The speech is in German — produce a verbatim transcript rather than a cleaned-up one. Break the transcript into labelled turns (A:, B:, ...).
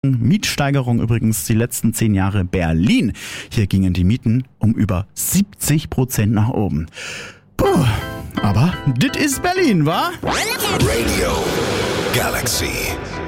A: Mietsteigerung übrigens die letzten zehn Jahre Berlin. Hier gingen die Mieten um über siebzig Prozent nach oben. Puh, aber dit ist Berlin, wa?
B: Radio Galaxy.